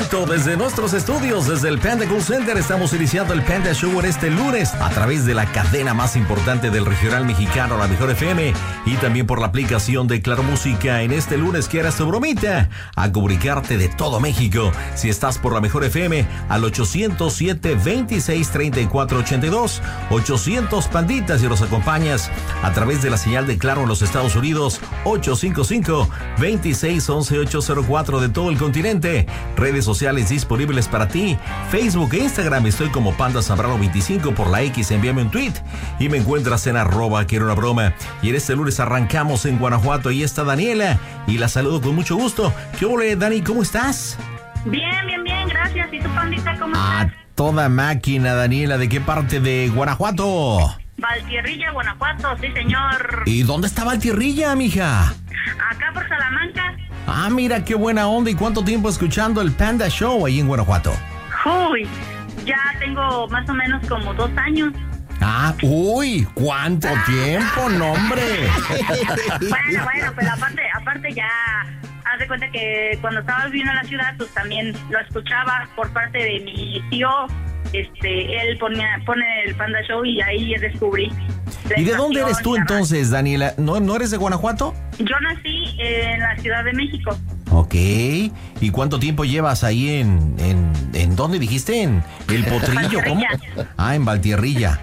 directo desde nuestros estudios, desde el Panda Cool Center. Estamos iniciando el Panda Show en este lunes a través de la cadena más importante del regional mexicano, la Mejor FM, y también por la aplicación de Claro Música. En este lunes quieras tu bromita a comunicarte de todo México. Si estás por la Mejor FM, al 807-2634-82, 800 panditas, y los acompañas a través de la señal de Claro en los Estados Unidos, 855-2611-804 de todo el continente. Redes sociales disponibles para ti, Facebook e Instagram. Estoy como Panda Zambrano 25. Por la X envíame un tweet y me encuentras en @quiero una broma. Y en este lunes arrancamos en Guanajuato. Ahí está Daniela y la saludo con mucho gusto. ¿Qué ole, Dani? ¿Cómo estás? Bien, gracias. ¿Y tú, Pandita, cómo estás? Toda máquina, Daniela. ¿De qué parte de Guanajuato? Valtierrilla, Guanajuato, sí, señor. ¿Y dónde está Valtierrilla, mija? Acá por Salamanca. Ah, mira, qué buena onda. ¿Y cuánto tiempo escuchando el Panda Show ahí en Guanajuato? Uy, ya tengo más o menos como 2 años. Ah, uy, ¿cuánto tiempo, no, hombre? Bueno, pero aparte ya, haz de cuenta que cuando estaba viviendo en la ciudad, pues también lo escuchaba por parte de mi tío. Él pone el Panda Show y ahí descubrí. ¿Y de dónde eres tú entonces, Daniela? ¿No eres de Guanajuato? Yo nací en la Ciudad de México. Ok. ¿Y cuánto tiempo llevas ahí en dónde dijiste? ¿En El Potrillo? ¿Cómo? Ah, en Valtierrilla.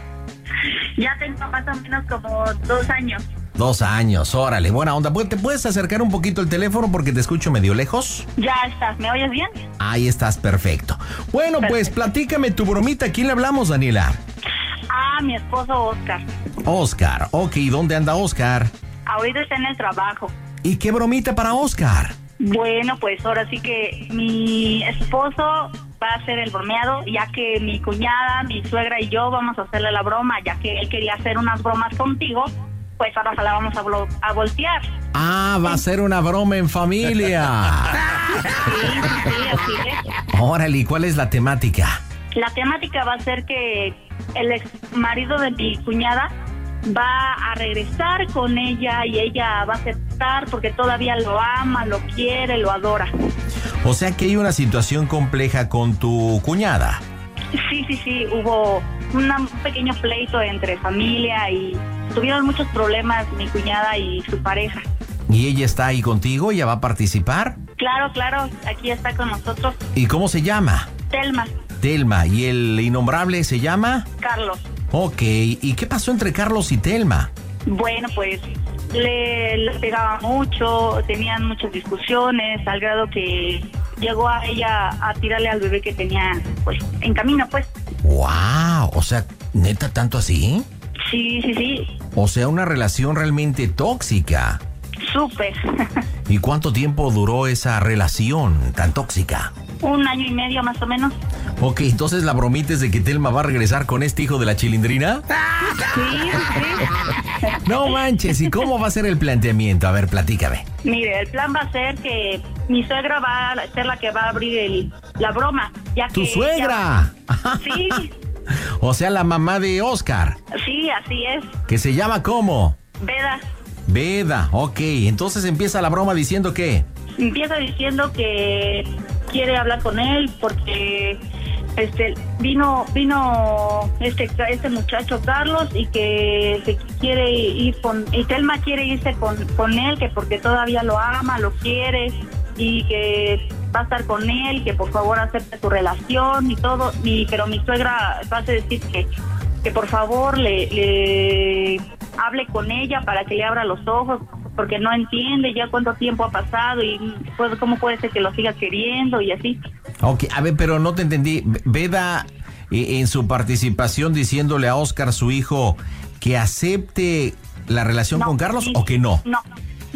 Ya tengo más o menos como 2 años. 2 años, órale, buena onda. ¿Te puedes acercar un poquito el teléfono porque te escucho medio lejos? Ya estás, ¿me oyes bien? Ahí estás, perfecto. Bueno, perfecto. Pues platícame tu bromita. ¿A quién le hablamos, Daniela? Ah, mi esposo Oscar. Oscar, ok, ¿dónde anda Oscar? Ahorita está en el trabajo. ¿Y qué bromita para Oscar? Bueno, pues ahora sí que mi esposo va a hacer el bromeado, ya que mi cuñada, mi suegra y yo vamos a hacerle la broma, ya que él quería hacer unas bromas contigo. Pues ahora se la vamos a voltear. Ah, va a ser una broma en familia. Sí, así es. Órale, ¿y cuál es la temática? La temática va a ser que el ex marido de mi cuñada va a regresar con ella y ella va a aceptar porque todavía lo ama, lo quiere, lo adora. O sea que hay una situación compleja con tu cuñada. Sí, hubo un pequeño pleito entre familia y tuvieron muchos problemas mi cuñada y su pareja. ¿Y ella está ahí contigo? ¿Ella va a participar? Claro, aquí está con nosotros. ¿Y cómo se llama? Telma. ¿Y el innombrable se llama? Carlos. Ok, ¿y qué pasó entre Carlos y Telma? Bueno, pues le pegaba mucho, tenían muchas discusiones, al grado que llegó a ella a tirarle al bebé que tenía, pues, en camino, pues. ¡Wow! O sea, ¿neta tanto así? Sí. O sea, una relación realmente tóxica. Súper. ¿Y cuánto tiempo duró esa relación tan tóxica? 1 año y medio más o menos. Ok, entonces la bromita es de que Telma va a regresar con este hijo de la chilindrina. Sí. No manches, ¿y cómo va a ser el planteamiento? A ver, platícame. Mire, el plan va a ser que mi suegra va a ser la que va a abrir la broma. Ya ¿Tu que suegra? Sí. O sea, la mamá de Oscar. Sí, así es. ¿Que se llama cómo? Veda, ok. Entonces empieza la broma diciendo ¿qué? Empieza diciendo que quiere hablar con él porque vino este muchacho Carlos y que se quiere ir y Telma quiere irse con él, que porque todavía lo ama, lo quiere y que va a estar con él, que por favor acepte su relación y todo, pero mi suegra va a decir que por favor le hable con ella para que le abra los ojos, porque no entiende ya cuánto tiempo ha pasado y pues, cómo puede ser que lo siga queriendo y así. Ok, a ver, pero no te entendí. Veda, en su participación diciéndole a Oscar, su hijo, que acepte la relación con Carlos o que no. No,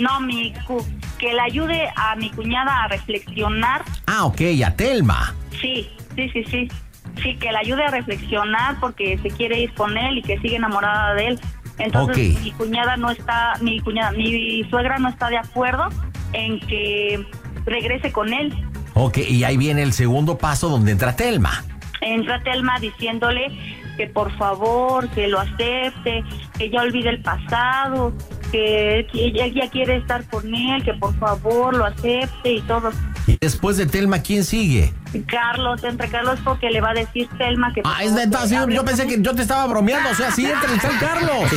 que le ayude a mi cuñada a reflexionar. Ah, ok, a Telma. Sí, que le ayude a reflexionar porque se quiere ir con él y que sigue enamorada de él. Entonces mi suegra no está de acuerdo en que regrese con él. Ok, y ahí viene el segundo paso donde entra Telma. Entra Telma diciéndole que por favor, que lo acepte, que ya olvide el pasado, que ella quiere estar con él, que por favor lo acepte y todo. Después de Telma, ¿quién sigue? Carlos, entre Carlos porque le va a decir Telma que... Es neta, sí, yo pensé que yo te estaba bromeando, o sea, sí, está el Carlos.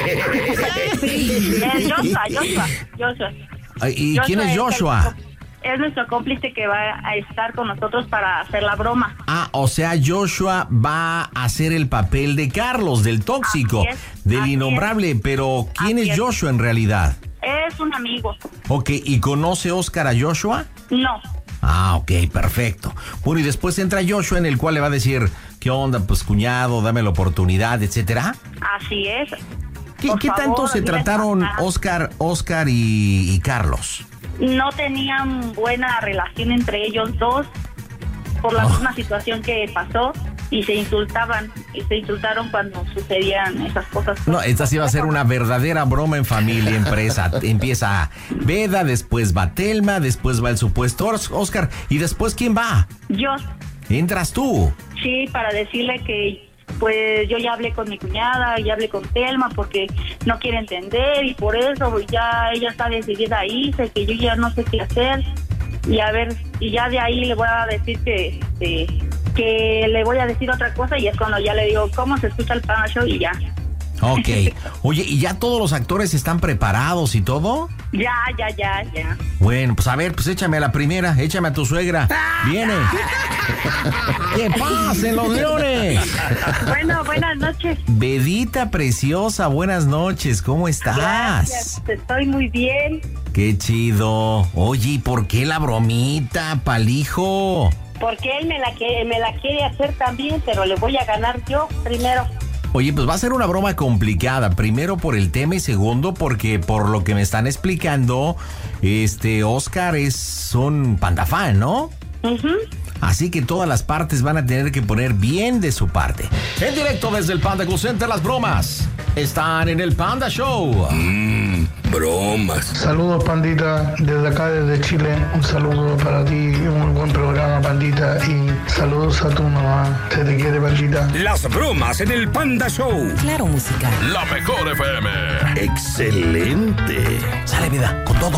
Sí, Joshua. ¿Y quién es Joshua? Es nuestro cómplice que va a estar con nosotros para hacer la broma. O sea, Joshua va a hacer el papel de Carlos, del tóxico, del innombrable, pero ¿quién es Joshua en realidad? Es un amigo. Ok, ¿y conoce Oscar a Joshua? No. Ok, perfecto. Bueno, y después entra Joshua, en el cual le va a decir, ¿qué onda? Pues cuñado, dame la oportunidad, etcétera. Así es. ¿Qué tanto se trataron Oscar y Carlos? No tenían buena relación entre ellos dos por la misma situación que pasó y se insultaron cuando sucedían esas cosas. No, esta sí va a ser una verdadera broma en familia, empresa. Empieza Veda, después va Telma, después va el supuesto Oscar y después ¿quién va? Yo. ¿Entras tú? Sí, para decirle que pues yo ya hablé con mi cuñada, ya hablé con Telma porque no quiere entender y por eso ya ella está decidida a irse, que yo ya no sé qué hacer y a ver, y ya de ahí le voy a decir que le voy a decir otra cosa y es cuando ya le digo cómo se escucha el Panda Show y ya. Ok. Oye, ¿y ya todos los actores están preparados y todo? Ya. Bueno, pues a ver, pues échame a la primera, échame a tu suegra. Viene. ¡Que pasen los leones! Bueno, buenas noches. Vedita preciosa, buenas noches, ¿cómo estás? Gracias, estoy muy bien. Qué chido. Oye, ¿y por qué la bromita, palijo? Porque él me la quiere hacer también, pero le voy a ganar yo primero. Oye, pues va a ser una broma complicada. Primero por el tema y segundo porque por lo que me están explicando, Oscar es un panda fan, ¿no? Uh-huh. Así que todas las partes van a tener que poner bien de su parte. En directo desde el Panda Cool Center, las bromas están en el Panda Show. Bromas. Saludos, Pandita, desde acá, desde Chile. Un saludo para ti, un buen programa, Pandita. Y saludos a tu mamá. Se te quiere, Pandita. Las bromas en el Panda Show. Claro, música. La mejor FM. Excelente. Sale, vida, con todo.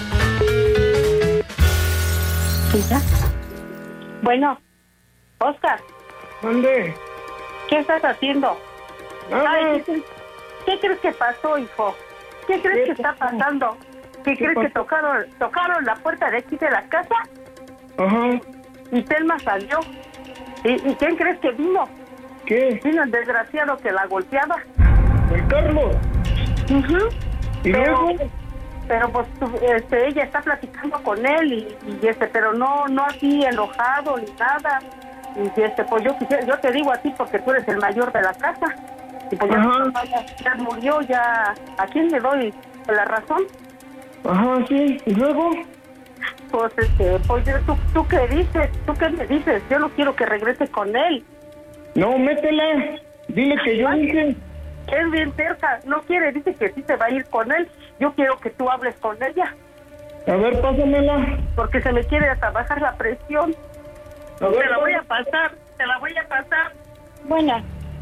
¿Ya? Bueno, Oscar. ¿Dónde? ¿Qué estás haciendo? Ay, ¿qué crees que pasó, hijo? ¿Qué crees que está pasando? ¿Qué crees que tocaron la puerta de aquí de la casa? Ajá. Y Telma salió. ¿Y quién crees que vino? ¿Qué? Vino el desgraciado que la golpeaba. ¿El Carlos? Uh-huh. ¿Y luego? Pero pues ella está platicando con él pero no así enojado ni nada. Y pues yo te digo a ti porque tú eres el mayor de la casa. Y pues ya murió, ya. ¿A quién le doy la razón? Ajá, sí. ¿Y luego? Pues ¿tú qué dices? ¿Tú qué me dices? Yo no quiero que regrese con él. No, métela. Dile que yo dije. Es bien cerca, no quiere, dice que sí se va a ir con él. Yo quiero que tú hables con ella. A ver, pásamela. Porque se me quiere hasta bajar la presión. A ver, te la voy a pasar. Bueno.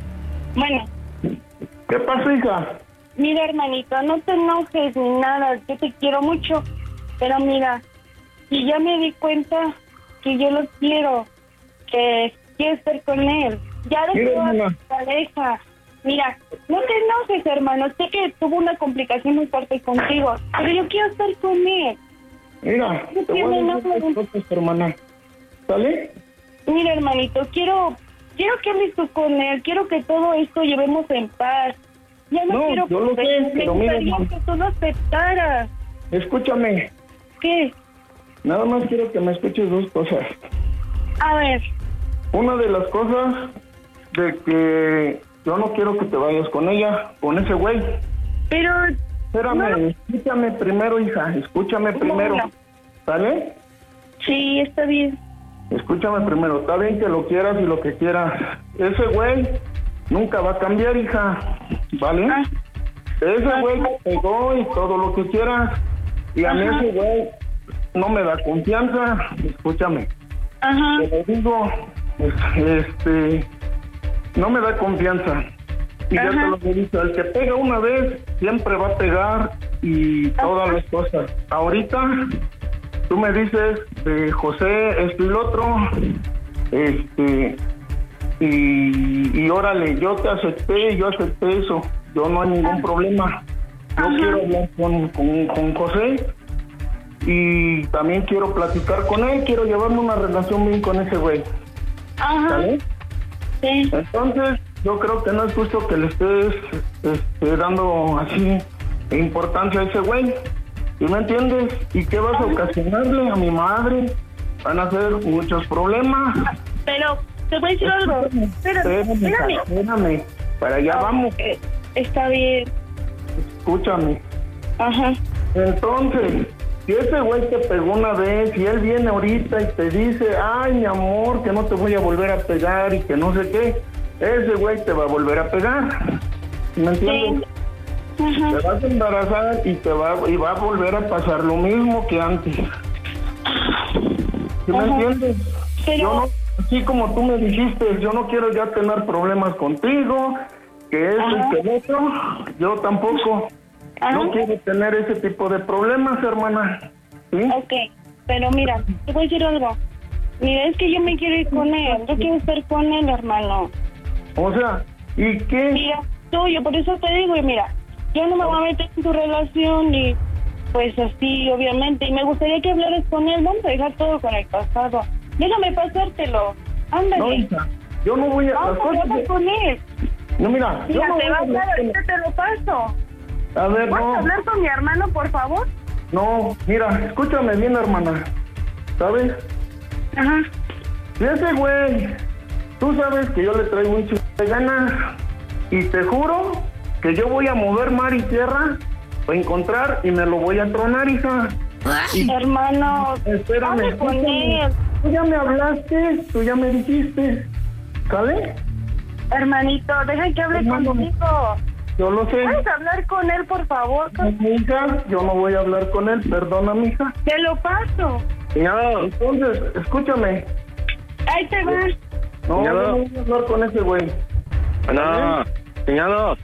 ¿Qué pasó, hija? Mira, hermanito, no te enojes ni nada, yo te quiero mucho. Pero mira, y ya me di cuenta que yo lo quiero, que quiero estar con él. Ya dejó a tu pareja. Mira, no te enojes, hermano. Sé que tuvo una complicación muy fuerte contigo, pero yo quiero estar con él. Mira, te voy a decir las cosas, hermana. ¿Sale? Mira, hermanito, quiero que hables tú con él. Quiero que todo esto llevemos en paz. Ya no quiero yo lo sé, pero mira, hermano, que tú lo aceptaras. Escúchame. ¿Qué? Nada más quiero que me escuches dos cosas. A ver. Una de las cosas de que yo no quiero que te vayas con ella, con ese güey. Pero... Espérame, no. Escúchame primero, hija. Escúchame primero. No. ¿Sale? Sí, está bien. Escúchame primero. Está bien que lo quieras y lo que quieras. Ese güey nunca va a cambiar, hija. ¿Vale? Ese güey me pegó y todo lo que quieras. Y a mí ese güey no me da confianza. Escúchame. Ajá. Te lo digo, no me da confianza. Y ya te lo he dicho, el que pega una vez siempre va a pegar y todas las cosas. Ahorita tú me dices de José, esto y lo otro, y órale, yo acepté eso, yo no hay ningún problema. Yo quiero hablar con José y también quiero platicar con él, quiero llevarme una relación bien con ese güey. Ajá. ¿Sale? Sí. Entonces, yo creo que no es justo que le estés dando así importancia a ese güey. ¿Sí me entiendes? ¿Y qué vas a ocasionarle a mi madre? Van a ser muchos problemas. Pero, te voy a decir algo. Espérame. Para allá vamos. Está bien. Escúchame. Ajá. Entonces, si ese güey te pegó una vez y él viene ahorita y te dice, ay, mi amor, que no te voy a volver a pegar y que no sé qué, ese güey te va a volver a pegar. ¿Me entiendes? Sí. Ajá. Te vas a embarazar y va a volver a pasar lo mismo que antes. ¿Sí me entiendes? Pero... Yo no, así como tú me dijiste, yo no quiero ya tener problemas contigo, que eso y que el otro, yo tampoco. No quiero tener ese tipo de problemas, hermana. ¿Sí? Ok, pero mira, te voy a decir algo. Mira, es que yo me quiero ir con él. Yo quiero estar con él, hermano. O sea, ¿y qué? Mira, tuyo, por eso te digo, y mira, yo no me voy a meter en tu relación y pues así, obviamente. Y me gustaría que hablaras con él. Vamos a dejar todo con el pasado. Déjame pasártelo. Ándale. No, hija, yo no voy a... Vamos a hablar con él. No, mira, yo Mira, no te voy va a a hablar, hablar ahorita te lo paso. A ver, ¿Puedes no. hablar con mi hermano, por favor? No, mira, escúchame bien, hermana. ¿Sabes? Ajá. Si ese güey, tú sabes que yo le traigo un chico de ganas y te juro que yo voy a mover mar y tierra para encontrar y me lo voy a tronar, hija. Hermano, Espérame, hable con él. Tú ya me hablaste, tú ya me dijiste. ¿Sale? Hermanito, deja que hable contigo. Yo lo sé. ¿Puedes hablar con él, por favor? Mija, yo no voy a hablar con él, perdona, mija. Te lo paso. No. Entonces, escúchame. Ahí te vas. No, yo no voy a hablar con ese güey. No, señor.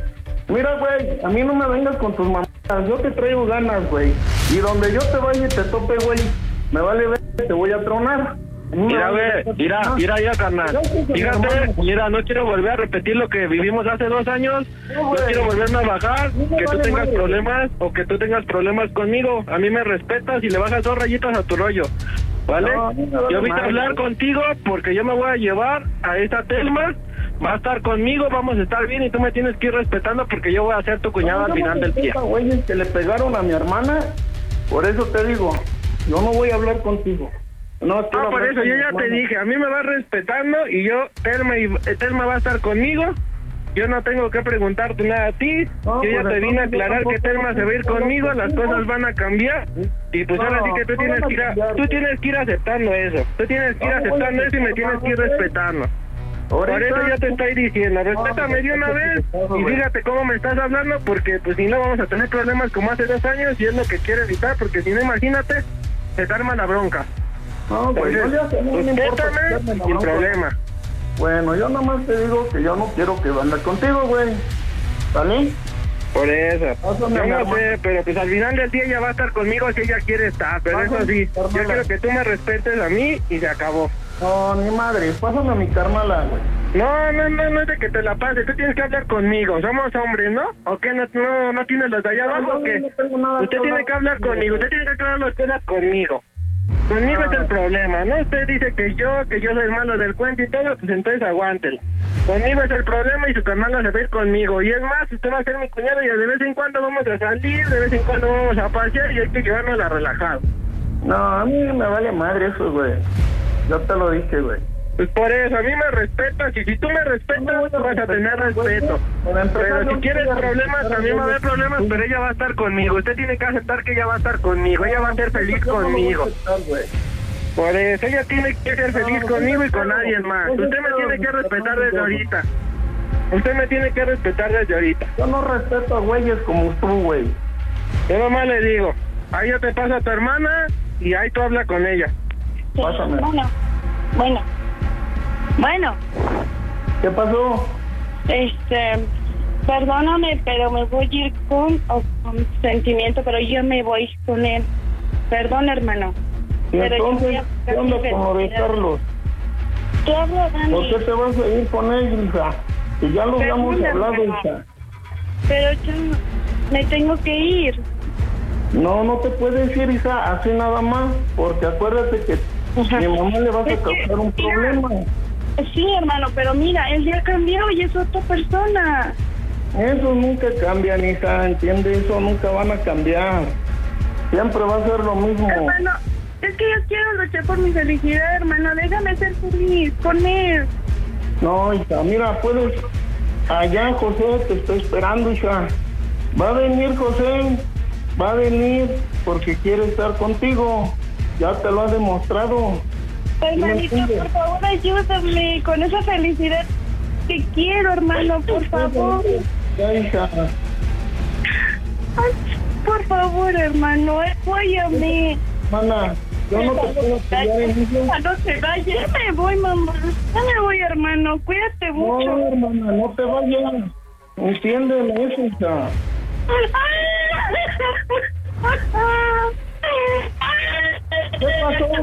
Mira, güey, a mí no me vengas con tus mamadas. Yo te traigo ganas, güey. Y donde yo te vaya y te tope, güey, me vale ver, te voy a tronar. Mira, güey, ya, carnal. Fíjate, mira, no quiero volver a repetir lo que vivimos hace 2 años. No quiero volverme a bajar, que tú tengas problemas o que tú tengas problemas conmigo. A mí me respetas y le bajas 2 rayitas a tu rollo, ¿vale? Yo vine a hablar contigo porque yo me voy a llevar a esta Telma. Va a estar conmigo, vamos a estar bien y tú me tienes que ir respetando porque yo voy a ser tu cuñado al final del día. Güeyes que le pegaron a mi hermana, por eso te digo, yo no voy a hablar contigo. No, por eso yo ya te dije, a mí me vas respetando y yo, Telma va a estar conmigo. Yo no tengo que preguntarte nada a ti. Yo ya te vine a aclarar que Telma se va a ir conmigo, las cosas van a cambiar. Y pues ahora sí que tú tienes que ir aceptando eso. Tú tienes que ir aceptando eso y me tienes que ir respetando. Por eso ya te estoy diciendo, respétame de una vez y fíjate cómo me estás hablando, porque pues si no vamos a tener problemas como hace 2 años y es lo que quiero evitar, porque si no, imagínate, se te arma la bronca. No, güey, respétame sin problema. Bueno, yo nomás te digo que yo no quiero que andes contigo, güey. ¿Vale? Por eso. Yo no sé, pero pues al final del día ella va a estar conmigo si ella quiere estar, pero eso sí, yo quiero que tú me respetes a mí y se acabó. No, ni madre, pásame a mi carnala, güey. No es de que te la pase, tú tienes que hablar conmigo, somos hombres, ¿no? ¿O qué? ¿No tienes los de allá abajo o qué? Usted tiene que hablar conmigo, usted tiene que aclarar las cosas conmigo. Conmigo es el problema, ¿no? Usted dice que yo soy el malo del cuento y todo, pues entonces aguántelo. Conmigo es el problema y su carnala se va a ir conmigo. Y es más, usted va a ser mi cuñado y de vez en cuando vamos a salir, de vez en cuando vamos a pasear y hay que llevarnos a relajado. No, a mí me vale madre eso, güey. Yo te lo dije, güey. Pues por eso, a mí me respetas y si tú me respetas, vas a tener respeto. Pero si quieres problemas, también va a haber problemas, pero ella va a estar conmigo. Usted tiene que aceptar que ella va a estar conmigo, ella va a ser feliz conmigo. Por eso, ella tiene que ser feliz conmigo y con nadie más. Usted me tiene que respetar desde ahorita. Usted me tiene que respetar desde ahorita. Yo no respeto a güeyes como tú, güey. Yo nomás le digo, ahí yo te paso a tu hermana y ahí tú habla con ella. Pásame. Bueno. ¿Qué pasó? Perdóname, pero me voy a ir con sentimiento, pero yo me voy con él. Perdón, hermano. Y entonces, ¿qué onda con lo de Carlos? ¿Qué hablo, Dani? ¿Por qué te vas a ir con él, hija? Si ya lo habíamos hablado, hija. Pero yo me tengo que ir. No, no te puedes ir, hija, así nada más, porque acuérdate que mi mamá le vas a causar un problema. Sí, hermano, pero mira, él ya cambió y es otra persona. Eso nunca cambian, hija, ¿entiendes? Eso nunca van a cambiar. Siempre va a ser lo mismo. Hermano, es que yo quiero luchar por mi felicidad, hermano. Déjame ser feliz con él. No, hija, mira, puedes... Allá José te está esperando, hija. Va a venir José, va a venir porque quiere estar contigo. Ya te lo ha demostrado. Hermanito, por favor, ayúdame con esa felicidad que quiero, hermano, por favor. Ya, hija. Ay, por favor, hermano, apóyame. Mana, yo no te puedo apoyar en eso. No se vaya, ya me voy, mamá. Ya me voy, hermano, cuídate mucho. No, hermana, no te vayas. Entiéndeme eso, hija. ¿Qué pasó?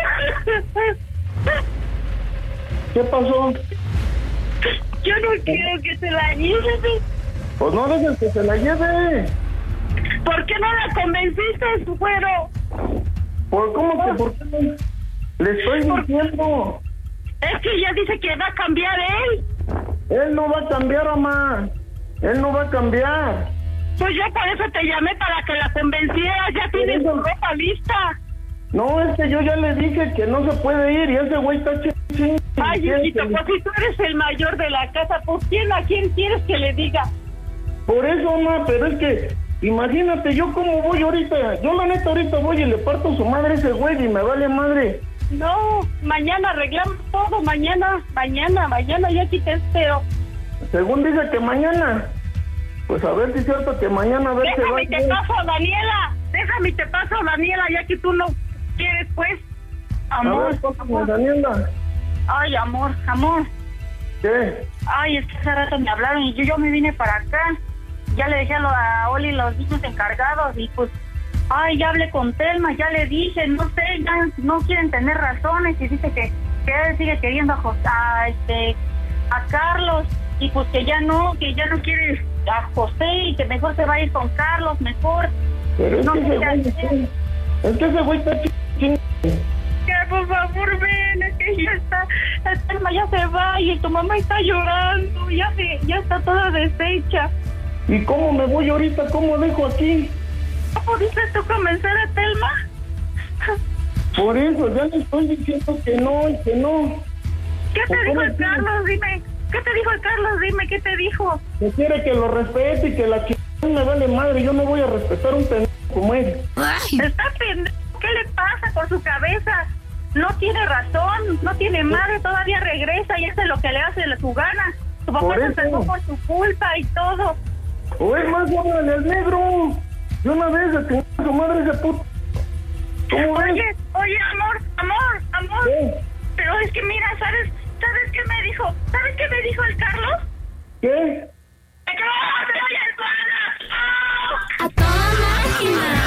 ¿Qué pasó? Yo no quiero que se la lleve. Pues no dejes que se la lleve. ¿Por qué no la convenciste, güero? ¿Cómo que por qué no? Le estoy diciendo. Es que ella dice que va a cambiar él. Él no va a cambiar, mamá. Él no va a cambiar. Pues yo por eso te llamé, para que la convencieras. Ya tienes su ropa lista. No, es que yo ya le dije que no se puede ir y ese güey está ching. Ay, hijito, pues si tú eres el mayor de la casa, pues ¿a quién quieres que le diga? Por eso, mamá, pero es que imagínate, yo cómo voy ahorita. Yo la neta ahorita voy y le parto su madre a ese güey y me vale madre. No, mañana arreglamos todo, mañana, yo aquí te espero. Según dice que mañana. Pues a ver si es cierto que mañana a ver si va. Déjame te paso, Daniela, ya que tú no quieres, pues. Amor, a ver, pásame, Daniela. Ay, amor. ¿Qué? Ay, es que hace rato me hablaron y yo me vine para acá. Ya le dejé a Oli los niños encargados y pues... Ay, ya hablé con Telma, ya le dije, no sé, ya no quieren tener razones y dice que él sigue queriendo a Carlos y pues que ya no quiere a José y que mejor se va a ir con Carlos, mejor. Pero es no que ese güey está ching. Ya, por favor, ven, es que ya está, Telma ya se va y tu mamá está llorando, ya está toda deshecha. ¿Y cómo me voy ahorita? ¿Cómo dejo aquí? ¿No pudiste tú convencer a Telma? Por eso, ya le estoy diciendo que no y que no. ¿Qué te dijo el Carlos? Dime. ¿Qué te dijo el Carlos? Dime, ¿qué te dijo? Que quiere que lo respete y que la chingada me vale madre. Yo no voy a respetar un pendejo como él. Está pendejo. ¿Qué le pasa por su cabeza? No tiene razón, no tiene madre, todavía regresa y hace lo que le hace su gana. Su papá se enfermó por su culpa y todo. O es más, háblale al negro. De una vez a que su madre ese puto. Oye, amor. ¿Qué? Pero es que mira, ¿sabes qué me dijo? ¿Sabes qué me dijo el Carlos? ¿Qué? ¡Que no se vaya el padre! ¡A toda máquina!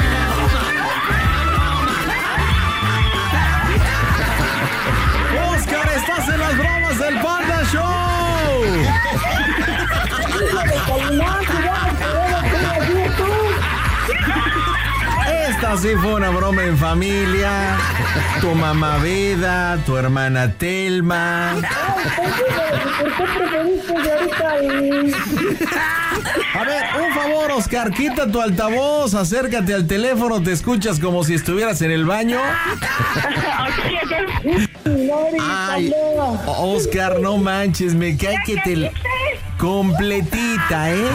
Oscar, estás en las bromas del Panda Show. Esta sí fue una broma en familia. Tu mamá Veda, tu hermana Telma. ¿Por qué preferiste de ahorita? A ver, un favor, Oscar, quita tu altavoz, acércate al teléfono, te escuchas como si estuvieras en el baño. Ay, Oscar, no manches, me cae que te... Completita, ¿eh?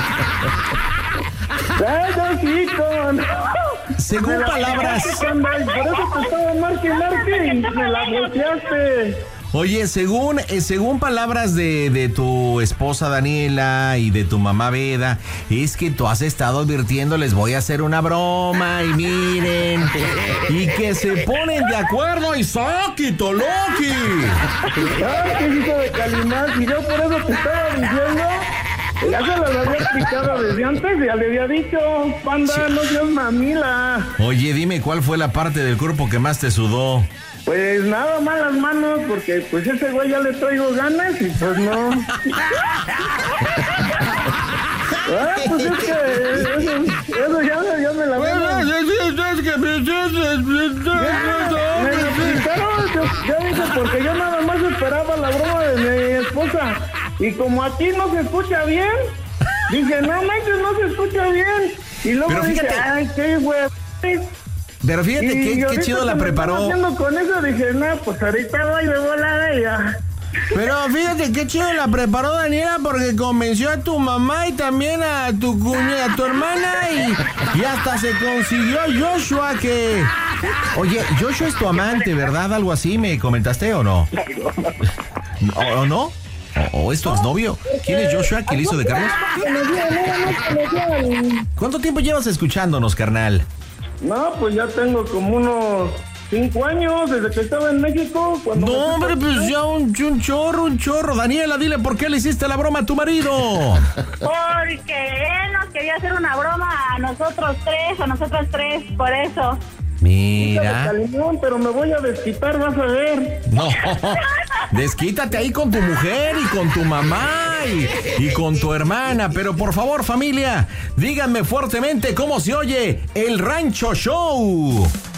Según palabras... Por eso te estaba marque y me la bloqueaste. Oye, según palabras de tu esposa Daniela y de tu mamá Veda, es que tú has estado advirtiendo, les voy a hacer una broma y miren, y que se ponen de acuerdo y ¡saquito, Loki! ¿Qué hijo de Calimán? Y yo por eso te estaba diciendo Ya se las había explicado desde antes, ya le había dicho, Panda, no seas mamila. Oye, dime, ¿cuál fue la parte del cuerpo que más te sudó? Pues nada más las manos, porque pues ese güey ya le traigo ganas y pues no. Pues es que eso ya me la veo. Ya dije, porque yo nada más esperaba la broma de mi esposa. Y como aquí no se escucha bien, dije, no manches, no se escucha bien. Y luego pero dije, fíjate, ay, qué güey. Pero fíjate qué chido la preparó. Haciendo con eso dije, no, pues ahorita voy de volada y ya. Pero fíjate qué chido la preparó Daniela porque convenció a tu mamá y también a tu cuñada, a tu hermana y hasta se consiguió Joshua que... Oye, Joshua es tu amante, ¿verdad? Algo así, ¿me comentaste o no? ¿O no? ¿O es tu exnovio? ¿Quién es Joshua que le hizo de Carlos? ¿Cuánto tiempo llevas escuchándonos, carnal? No, pues ya tengo como unos 5 años desde que estaba en México. No, hombre, pues ya un chorro. Daniela, dile por qué le hiciste la broma a tu marido. Porque él nos quería hacer una broma a nosotras tres, por eso. Mira. Pero me voy a desquitar, vas a ver. No, desquítate ahí con tu mujer y con tu mamá y con tu hermana. Pero por favor, familia, díganme fuertemente cómo se oye el Rancho Show.